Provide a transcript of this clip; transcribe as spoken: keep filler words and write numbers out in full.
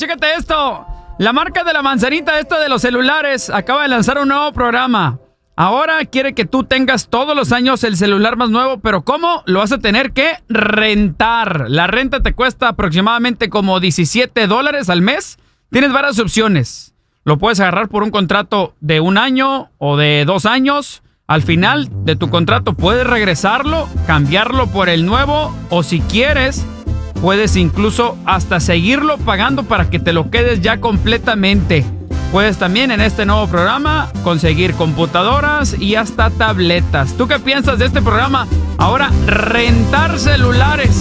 chécate esto. La marca de la manzanita esta de los celulares acaba de lanzar un nuevo programa. Ahora quiere que tú tengas todos los años el celular más nuevo, pero ¿cómo? Lo vas a tener que rentar. La renta te cuesta aproximadamente como diecisiete dólares al mes. Tienes varias opciones. Lo puedes agarrar por un contrato de un año o de dos años. Al final de tu contrato puedes regresarlo, cambiarlo por el nuevo o si quieres, puedes incluso hasta seguirlo pagando para que te lo quedes ya completamente. Puedes también en este nuevo programa conseguir computadoras y hasta tabletas. ¿Tú qué piensas de este programa? Ahora, rentar celulares.